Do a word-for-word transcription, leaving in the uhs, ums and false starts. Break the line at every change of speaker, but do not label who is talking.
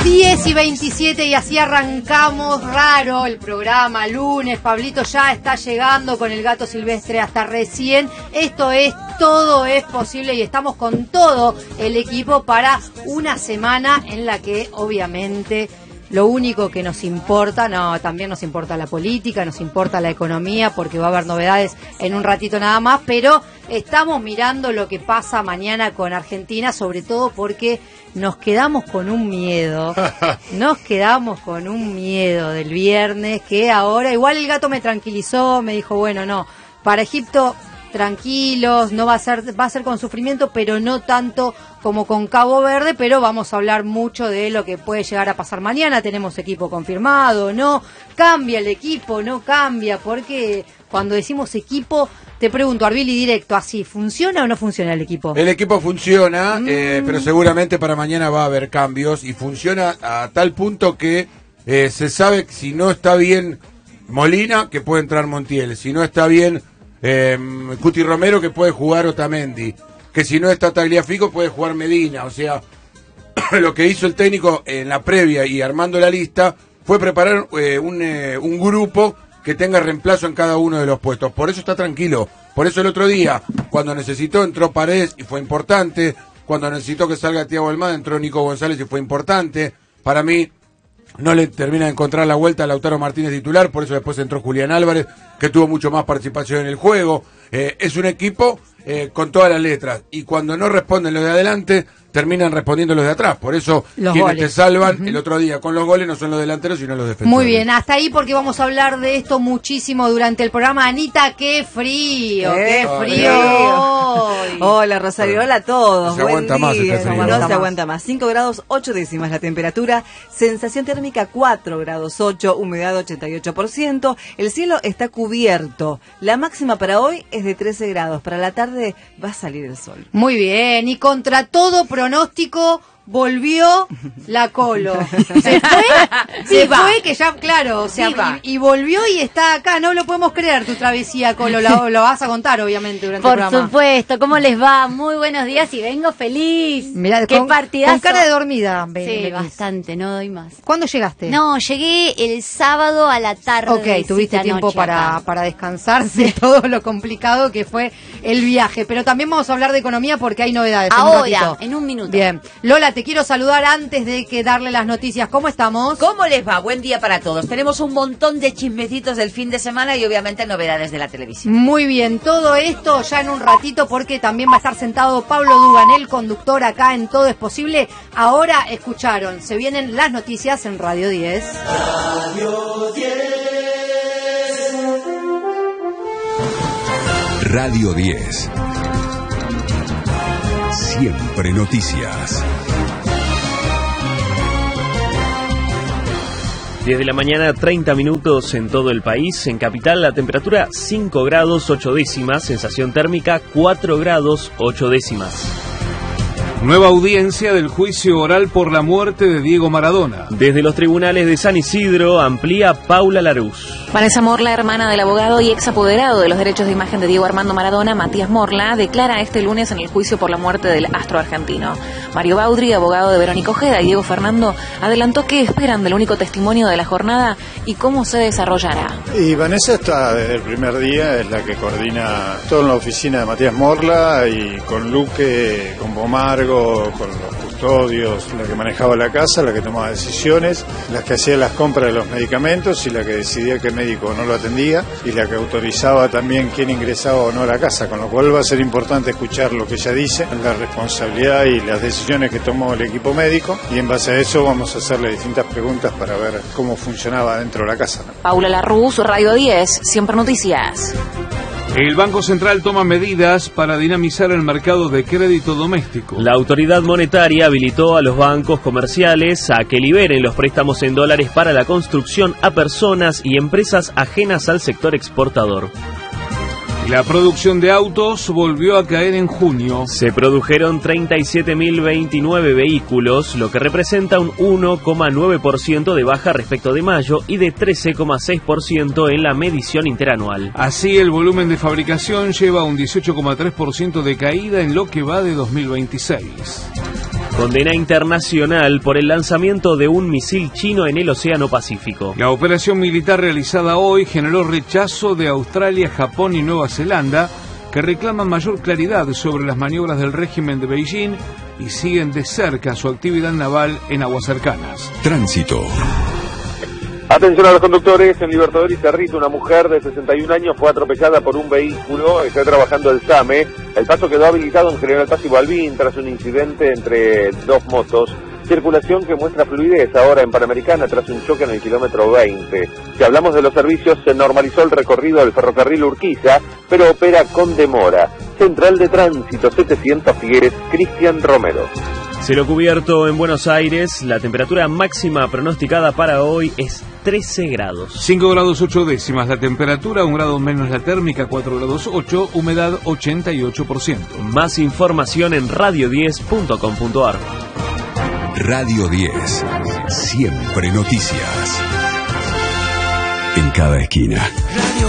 diez y veintisiete y así arrancamos raro el programa, lunes. Pablito ya está llegando con el gato silvestre hasta recién. Esto es Todo es Posible y estamos con todo el equipo para una semana en la que obviamente lo único que nos importa, no, también nos importa la política, nos importa la economía, porque va a haber novedades en un ratito nada más, pero estamos mirando lo que pasa mañana con Argentina, sobre todo porque nos quedamos con un miedo, nos quedamos con un miedo del viernes, que ahora, igual el gato me tranquilizó, me dijo, bueno, no, para Egipto tranquilos, no va a ser, va a ser con sufrimiento, pero no tanto como con Cabo Verde, pero vamos a hablar mucho de lo que puede llegar a pasar mañana. Tenemos equipo confirmado, no cambia el equipo, no cambia, porque cuando decimos equipo, te pregunto, Arbili, directo, así, ¿funciona o no funciona el equipo?
El equipo funciona,
mm.
eh, pero seguramente para mañana va a haber cambios, y funciona a tal punto que eh, se sabe que si no está bien Molina, que puede entrar Montiel, si no está bien Eh, Cuti Romero, que puede jugar Otamendi, que si no está Tagliafico puede jugar Medina. O sea, lo que hizo el técnico en la previa y armando la lista fue preparar eh, un, eh, un grupo que tenga reemplazo en cada uno de los puestos. Por eso está tranquilo. Por eso el otro día, cuando necesitó, entró Paredes y fue importante. Cuando necesitó que salga Thiago Almada, entró Nico González y fue importante. Para mí no le termina de encontrar la vuelta a Lautaro Martínez titular, por eso después entró Julián Álvarez, que tuvo mucho más participación en el juego. Eh, es un equipo eh, con todas las letras, y cuando no responden los de adelante, terminan respondiendo los de atrás. Por eso
los
quienes
goles
te salvan
uh-huh.
el otro día con los goles no son los delanteros, sino los defensores.
Muy bien, hasta ahí, porque vamos a hablar de esto muchísimo durante el programa. Anita, qué frío,
eh,
qué frío hoy.
Hola, Rosario, hola a todos.
No se aguanta
Buen
más
día.
este frío.
No
¿no?
se aguanta más. cinco grados ocho décimas la temperatura, sensación térmica cuatro grados ocho, humedad ochenta y ocho por ciento. El cielo está cubierto. La máxima para hoy es de trece grados. Para la tarde va a salir el sol.
Muy bien, y contra todo pronóstico, volvió la Colo. Se fue, se
Viva.
fue, que ya, claro, o sea, y, y volvió y está acá. No lo podemos creer, tu travesía, Colo. Lo, lo vas a contar, obviamente, durante
Por
el programa.
supuesto, ¿cómo les va? Muy buenos días y vengo feliz.
Mirá,
qué
con,
partidazo.
con cara de dormida. ven-
Sí,
venís.
bastante, no doy más.
¿Cuándo llegaste?
No, llegué el sábado a la tarde.
Ok, tuviste
esta
tiempo
noche
para,
acá.
para descansar de todo lo complicado que fue el viaje. Pero también vamos a hablar de economía porque hay novedades. en un
Ahora,
ratito.
en un minuto.
Bien. Lola, te quiero saludar antes de que darle las noticias. ¿Cómo estamos?
¿Cómo les va? Buen día para todos. Tenemos un montón de chismecitos del fin de semana y obviamente novedades de la televisión.
Muy bien, todo esto ya en un ratito, porque también va a estar sentado Pablo Dugan, el conductor, acá en Todo es Posible. Ahora escucharon, se vienen las noticias en Radio diez.
Radio diez.
Radio diez. Siempre noticias.
diez de la mañana, treinta minutos en todo el país. En capital, la temperatura cinco grados ocho décimas, sensación térmica cuatro grados ocho décimas.
Nueva audiencia del juicio oral por la muerte de Diego Maradona.
Desde los tribunales de San Isidro, amplía Paula Laruz.
Vanessa Morla, hermana del abogado y ex apoderado de los derechos de imagen de Diego Armando Maradona, Matías Morla, declara este lunes en el juicio por la muerte del astro argentino. Mario Baudri, abogado de Verónica Ojeda, y Diego Fernando adelantó qué esperan del único testimonio de la jornada y cómo se desarrollará.
Y Vanessa está desde el primer día, es la que coordina todo en la oficina de Matías Morla, y con Luque, con Pomargo, con los custodios, la que manejaba la casa, la que tomaba decisiones, la que hacía las compras de los medicamentos y la que decidía qué médico no lo atendía, y la que autorizaba también quién ingresaba o no a la casa, con lo cual va a ser importante escuchar lo que ella dice, la responsabilidad y las decisiones que tomó el equipo médico, y en base a eso vamos a hacerle distintas preguntas para ver cómo funcionaba dentro de la casa, ¿no?
Paula Larruz, Radio diez, Siempre Noticias.
El Banco Central toma medidas para dinamizar el mercado de crédito doméstico.
La autoridad monetaria habilitó a los bancos comerciales a que liberen los préstamos en dólares para la construcción a personas y empresas ajenas al sector exportador.
La producción de autos volvió a caer en junio.
Se produjeron treinta y siete mil veintinueve vehículos, lo que representa un uno coma nueve por ciento de baja respecto de mayo y de trece coma seis por ciento en la medición interanual.
Así, el volumen de fabricación lleva un dieciocho coma tres por ciento de caída en lo que va de dos mil veintiséis.
Condena internacional por el lanzamiento de un misil chino en el Océano Pacífico.
La operación militar realizada hoy generó rechazo de Australia, Japón y Nueva Zelanda, que reclaman mayor claridad sobre las maniobras del régimen de Beijing y siguen de cerca su actividad naval en aguas cercanas.
Tránsito.
Atención a los conductores, en Libertador y Cerrito, una mujer de sesenta y un años fue atropellada por un vehículo, está trabajando el SAME, el paso quedó habilitado en General Paz y Balbín tras un incidente entre dos motos, circulación que muestra fluidez ahora en Panamericana tras un choque en el kilómetro veinte. Si hablamos de los servicios, se normalizó el recorrido del ferrocarril Urquiza, pero opera con demora. Central de Tránsito setecientos Figueres, Cristian Romero.
Cielo cubierto en Buenos Aires, la temperatura máxima pronosticada para hoy es trece grados.
cinco grados ocho décimas la temperatura, un grado menos la térmica, cuatro grados ocho, humedad ochenta y ocho por ciento.
Más información en radio diez punto com punto ar.
Radio diez. Siempre noticias. En cada esquina.
Radio